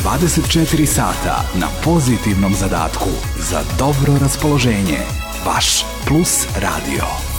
24 sata na pozitivnom zadatku za dobro raspoloženje. Vaš Plus Radio.